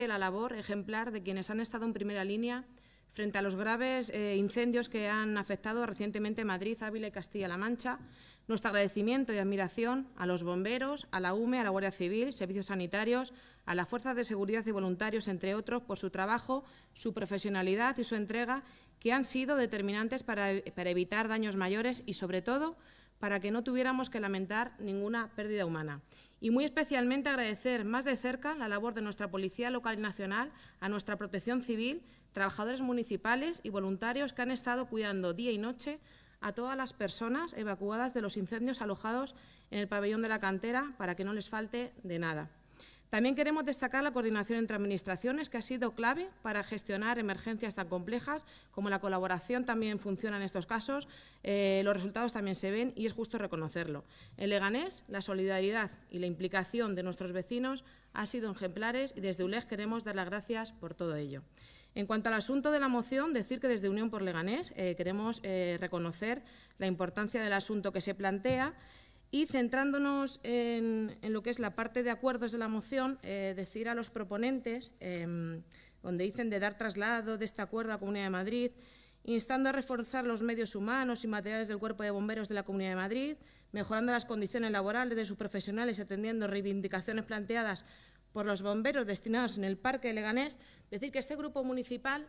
la labor ejemplar de quienes han estado en primera línea frente a los graves incendios que han afectado recientemente Madrid, Ávila y Castilla-La Mancha. Nuestro agradecimiento y admiración a los bomberos, a la UME, a la Guardia Civil, servicios sanitarios, a las fuerzas de seguridad y voluntarios, entre otros, por su trabajo, su profesionalidad y su entrega, que han sido determinantes para evitar daños mayores y, sobre todo, para que no tuviéramos que lamentar ninguna pérdida humana. Y muy especialmente agradecer más de cerca la labor de nuestra Policía Local y Nacional, a nuestra Protección Civil, trabajadores municipales y voluntarios que han estado cuidando día y noche a todas las personas evacuadas de los incendios alojados en el pabellón de la cantera para que no les falte de nada. También queremos destacar la coordinación entre administraciones, que ha sido clave para gestionar emergencias tan complejas, como la colaboración también funciona en estos casos, los resultados también se ven y es justo reconocerlo. En Leganés, la solidaridad y la implicación de nuestros vecinos ha sido ejemplares y desde ULEG queremos dar las gracias por todo ello. En cuanto al asunto de la moción, decir que desde Unión por Leganés queremos reconocer la importancia del asunto que se plantea. Y centrándonos en lo que es la parte de acuerdos de la moción, decir a los proponentes, donde dicen de dar traslado de este acuerdo a la Comunidad de Madrid, instando a reforzar los medios humanos y materiales del Cuerpo de Bomberos de la Comunidad de Madrid, mejorando las condiciones laborales de sus profesionales y atendiendo reivindicaciones planteadas por los bomberos destinados en el Parque de Leganés. Decir que este grupo municipal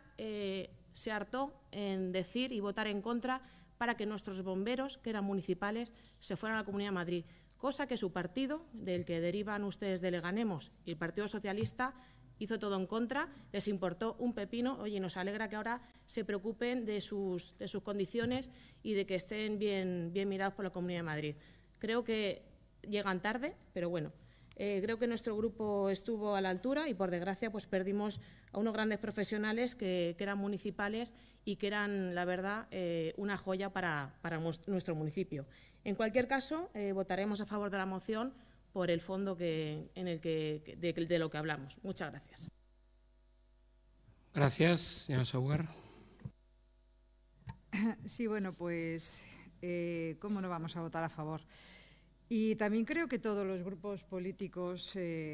se hartó en decir y votar en contra para que nuestros bomberos, que eran municipales, se fueran a la Comunidad de Madrid, cosa que su partido, del que derivan ustedes de Leganemos, y el Partido Socialista, hizo todo en contra, les importó un pepino. Oye, nos alegra que ahora se preocupen de sus condiciones y de que estén bien mirados por la Comunidad de Madrid. Creo que llegan tarde, pero bueno. Creo que nuestro grupo estuvo a la altura y, por desgracia, pues perdimos a unos grandes profesionales que eran municipales y que eran, la verdad, una joya para nuestro municipio. En cualquier caso, votaremos a favor de la moción por el fondo de lo que hablamos. Muchas gracias. Gracias, señora Saugar. Sí, bueno, pues, ¿cómo no vamos a votar a favor? Y también creo que todos los grupos políticos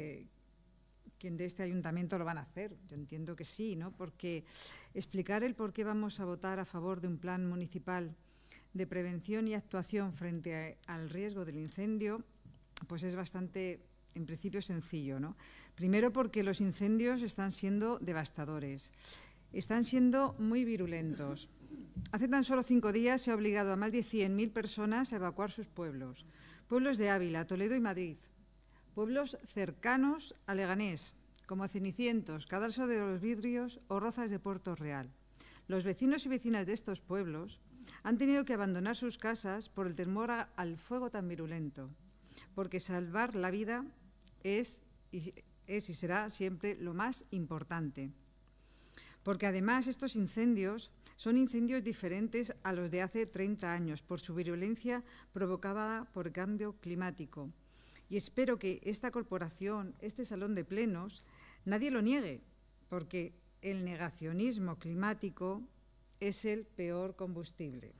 quien de este ayuntamiento lo van a hacer. Yo entiendo que sí, ¿no? Porque explicar el por qué vamos a votar a favor de un plan municipal de prevención y actuación frente al riesgo del incendio, pues es bastante, en principio, sencillo, ¿no? Primero, porque los incendios están siendo devastadores, están siendo muy virulentos. Hace tan solo 5 días se ha obligado a más de 100.000 personas a evacuar sus pueblos. Pueblos de Ávila, Toledo y Madrid, pueblos cercanos a Leganés, como Cenicientos, Cadalso de los Vidrios o Rozas de Puerto Real. Los vecinos y vecinas de estos pueblos han tenido que abandonar sus casas por el temor al fuego tan virulento, porque salvar la vida es y será siempre lo más importante. Porque además estos incendios son incendios diferentes a los de hace 30 años por su virulencia provocada por el cambio climático. Y espero que esta corporación, este salón de plenos, nadie lo niegue, porque el negacionismo climático es el peor combustible.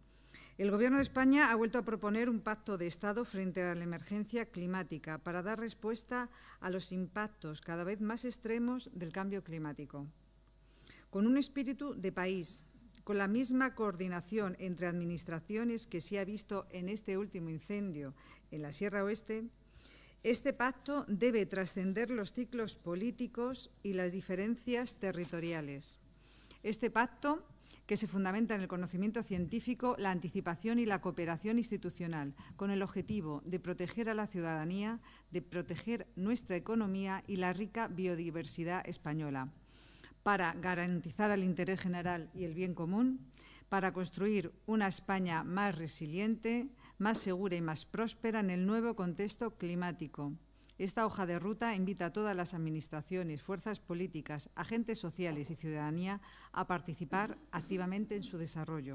El Gobierno de España ha vuelto a proponer un pacto de Estado frente a la emergencia climática para dar respuesta a los impactos cada vez más extremos del cambio climático. Con un espíritu de país, con la misma coordinación entre administraciones que se ha visto en este último incendio en la Sierra Oeste, este pacto debe trascender los ciclos políticos y las diferencias territoriales. Este pacto, que se fundamenta en el conocimiento científico, la anticipación y la cooperación institucional, con el objetivo de proteger a la ciudadanía, de proteger nuestra economía y la rica biodiversidad española, para garantizar el interés general y el bien común, para construir una España más resiliente, más segura y más próspera en el nuevo contexto climático. Esta hoja de ruta invita a todas las administraciones, fuerzas políticas, agentes sociales y ciudadanía a participar activamente en su desarrollo.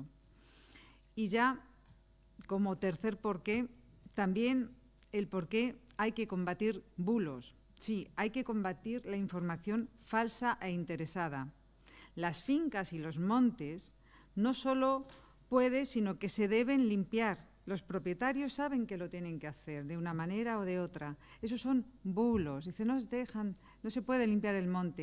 Y ya, como tercer porqué, también el por qué hay que combatir bulos. Sí, hay que combatir la información falsa e interesada. Las fincas y los montes no solo pueden, sino que se deben limpiar. Los propietarios saben que lo tienen que hacer de una manera o de otra. Esos son bulos. Dicen, no se puede limpiar el monte.